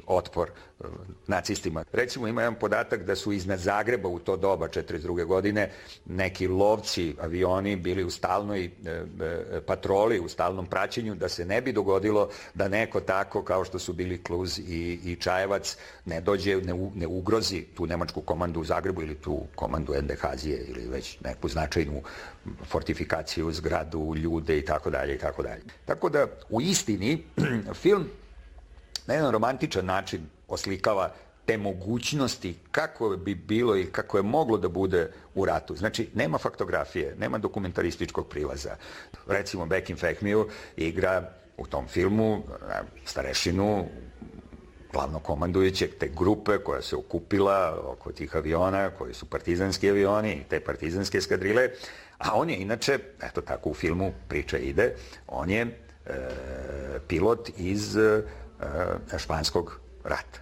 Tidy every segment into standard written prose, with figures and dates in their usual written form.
otpor nacistima. Recimo ima jedan podatak da su iznad Zagreba u to doba 1942. godine neki lovci, avioni bili u stalnoj patroli, u stalnom praćenju da se ne bi dogodilo da neko tako kao što su bili Kluz i Čajevac ne dođe, ne ugrozi tu nemačku komandu u Zagrebu ili tu komandu NDH-zije ili već neku značajnu fortifikaciju, zgradu, ljude i tako dalje i tako dalje. Tako da u istini film na jedan romantičan način oslikava te mogućnosti kako bi bilo i kako je moglo da bude u ratu. Znači, nema faktografije, nema dokumentarističkog prilaza. Recimo, Bekim Fehmiju igra u tom filmu starešinu, glavno komandujućeg te grupe koja se okupila oko tih aviona, koji su partizanski avioni i te partizanske eskadrile, a on je inače, eto tako u filmu priča ide, on je pilot iz Španskog rata.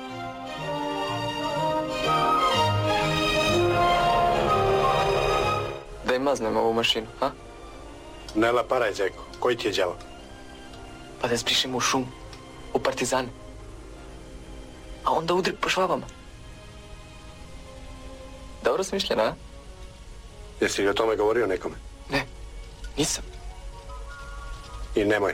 Da im maznem ovu mašinu, a? Ne laparaj, zeko. Koji ti je đavo? Pa da zbrišemo u šum, u partizane. A onda udri po švabama. Dobro smišljena, a? Jesi li o tome govorio nekome? Ne, nisam. I nemoj.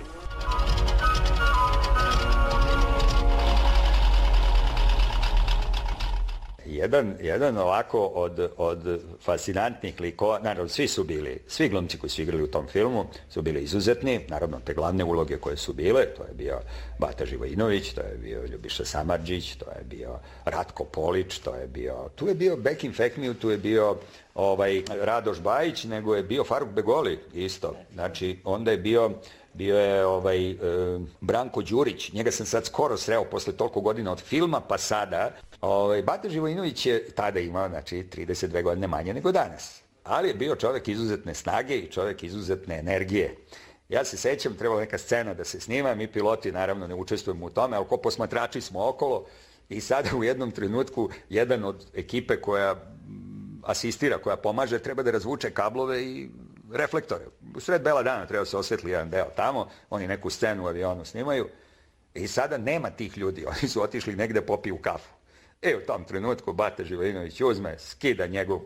Jedan ovako od fascinantnih likova, naravno svi glumci koji su igrali u tom filmu su bili izuzetni, naravno te glavne uloge koje su bile, to je bio Bata Živojinović, to je bio Ljubiša Samardžić, to je bio Ratko Polić, tu je bio Bekim Fehmiju, tu je bio Radoš Bajić, nego je bio Faruk Begoli isto, znači onda je bio je Branko Đurić, njega sam sad skoro sreo posle toliko godina od filma pa sada. Bata Živojinović je tada imao, znači, 32 godine manje nego danas. Ali je bio čovjek izuzetne snage i čovjek izuzetne energije. Ja se sećam, trebala neka scena da se snima, mi piloti naravno ne učestvujemo u tome, ali ko posmatrači smo okolo i sada u jednom trenutku jedan od ekipe koja asistira, koja pomaže, treba da razvuče kablove i reflektore. U sred bela dana treba se osvetli jedan deo tamo, oni neku scenu u avionu snimaju i sada nema tih ljudi, oni su otišli negde popiju kafu. U tom trenutku Bata Živojinović uzme, skida njegov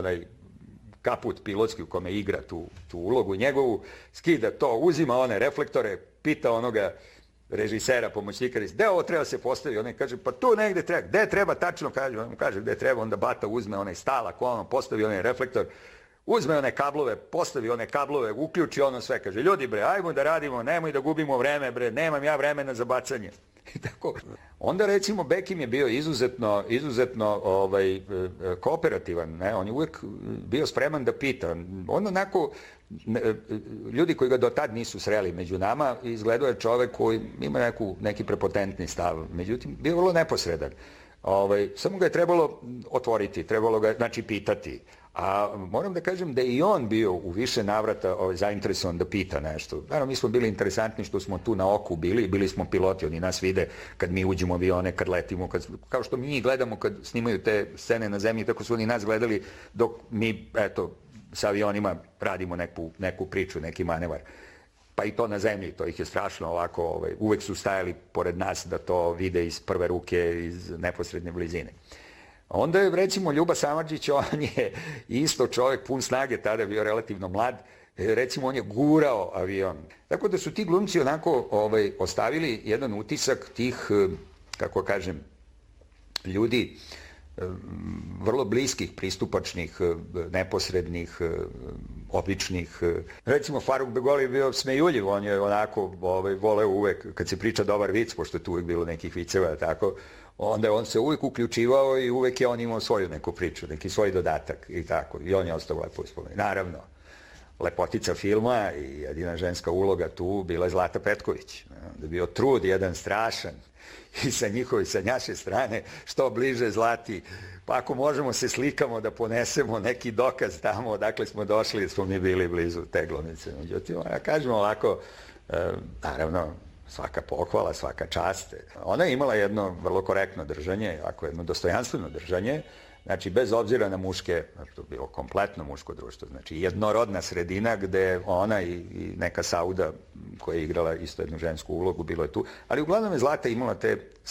kaput pilotski u kome igra tu ulogu njegovu, skida to, uzima one reflektore, pita onoga režisera, pomoćnika, gde ovo treba se postavi, on kaže, pa tu negde treba, gde treba tačno, kaže gde treba, onda Bata uzme onaj stalak, postavi onaj reflektor, uzme one kablove, postavi one kablove, uključi ono sve, kaže, ljudi bre, ajmo da radimo, nemoj da gubimo vreme bre, nemam ja vremena za bacanje. Onda recimo Bekim je bio izuzetno kooperativan, on je uvijek bio spreman da pita. On onako, ljudi koji ga do tad nisu sreli među nama, izgledao je čovek koji ima neki prepotentni stav, međutim bio vrlo neposredan. Samo ga je trebalo otvoriti, trebalo ga, znači, pitati. A moram da kažem da je i on bio u više navrata zainteresovan da pita nešto. Naravno, mi smo bili interesantni što smo tu na oku bili smo piloti, oni nas vide kad mi uđemo u avione, kad letimo, kao što mi gledamo kad snimaju te scene na zemlji, tako su oni nas gledali dok mi, sa avionima radimo neku priču, neki manevar. Pa i to na zemlji, to ih je strašno ovako, uvek su stajali pored nas da to vide iz prve ruke, iz neposredne blizine. Onda je, recimo, Ljuba Samardžić, on je isto čovjek pun snage, tada bio relativno mlad, recimo, on je gurao avion. Tako da su ti glumci onako ostavili jedan utisak tih, kako kažem, ljudi vrlo bliskih, pristupačnih, neposrednih, običnih. Recimo, Faruk Begoli je bio smejuljiv, on je onako voleo uvek, kad se priča dobar vic, pošto je tu uvek bilo nekih viceva, tako, onda on se uvijek uključivao i uvijek je on imao svoju neku priču, neki svoj dodatak i tako. I on je ostao lepo uspomenuti. Naravno, lepotica filma i jedina ženska uloga tu bila je Zlata Petković. Da je bio trud jedan strašan i sa naše strane što bliže Zlati. Pa ako možemo se slikamo da ponesemo neki dokaz tamo odakle smo došli, da smo mi bili blizu te glumice. Međutim, ja kažem ovako, naravno, svaka pohvala, svaka čast. Ona je imala jedno vrlo korektno držanje, jedno dostojanstveno držanje, znači bez obzira na muške, to je bilo kompletno muško društvo, znači jednorodna sredina gde ona i neka Sauda koja je igrala isto jednu žensku ulogu, bilo je tu, ali uglavnom je Zlata imala te